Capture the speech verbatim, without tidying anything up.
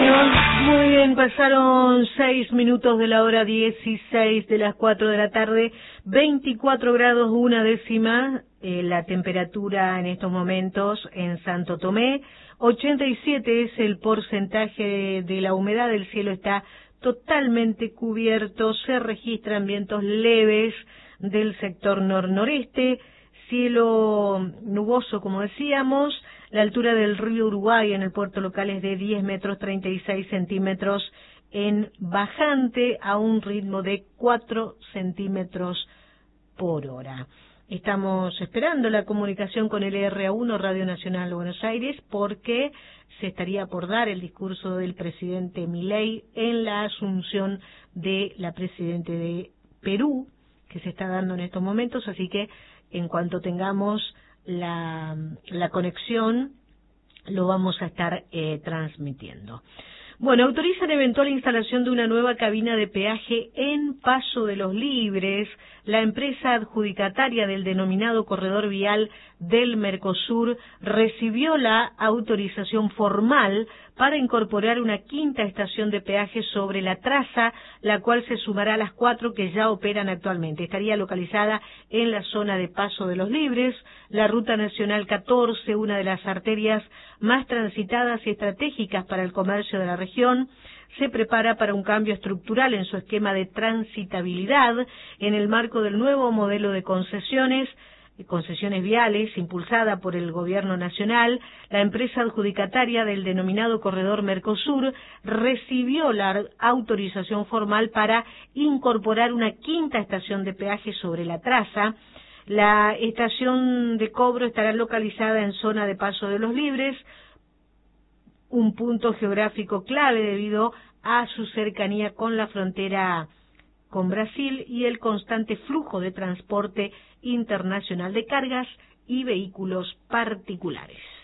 Bueno, muy bien, pasaron seis minutos de la hora dieciséis de las cuatro de la tarde, veinticuatro grados una décima, eh, la temperatura en estos momentos en Santo Tomé, ochenta y siete es el porcentaje de la humedad, el cielo está totalmente cubierto, se registran vientos leves del sector nor-noreste, cielo nuboso como decíamos. La altura del río Uruguay en el puerto local es de diez metros treinta y seis centímetros en bajante a un ritmo de cuatro centímetros por hora. Estamos esperando la comunicación con el R A uno, Radio Nacional de Buenos Aires, porque se estaría por dar el discurso del presidente Milei en la asunción de la presidente de Perú, que se está dando en estos momentos, así que en cuanto tengamos la, la conexión, lo vamos a estar eh, transmitiendo. Bueno, autorizan eventual instalación de una nueva cabina de peaje en Paso de los Libres. La empresa adjudicataria del denominado corredor vial del Mercosur recibió la autorización formal para incorporar una quinta estación de peaje sobre la traza, la cual se sumará a las cuatro que ya operan actualmente. Estaría localizada en la zona de Paso de los Libres. La Ruta Nacional catorce, una de las arterias más transitadas y estratégicas para el comercio de la región, se prepara para un cambio estructural en su esquema de transitabilidad en el marco del nuevo modelo de concesiones, concesiones viales, impulsada por el Gobierno Nacional. La empresa adjudicataria del denominado Corredor Mercosur recibió la autorización formal para incorporar una quinta estación de peaje sobre la traza. La estación de cobro estará localizada en zona de Paso de los Libres, un punto geográfico clave debido a su cercanía con la frontera con Brasil y el constante flujo de transporte internacional de cargas y vehículos particulares.